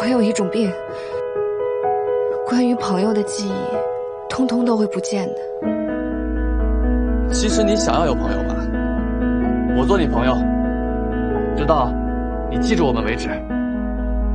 我有一种病，关于朋友的记忆，通通都会不见的。 其实你想要有朋友吧，我做你朋友，直到你记住我们为止。